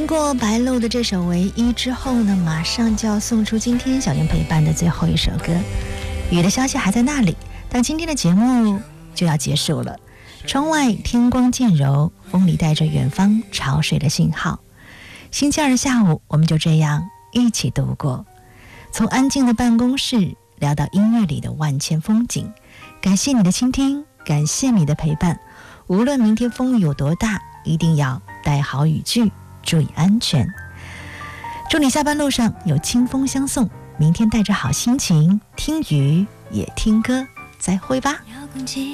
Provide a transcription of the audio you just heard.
过白露的这首《唯一》之后呢，马上就要送出今天小燕陪伴的最后一首歌。雨的消息还在那里，但今天的节目就要结束了。窗外天光渐柔，风里带着远方潮水的信号。星期二的下午，我们就这样一起度过，从安静的办公室聊到音乐里的万千风景。感谢你的倾听，感谢你的陪伴。无论明天风雨有多大，一定要带好雨具，注意安全。祝你下班路上有清风相送，明天带着好心情，听雨也听歌，再会吧。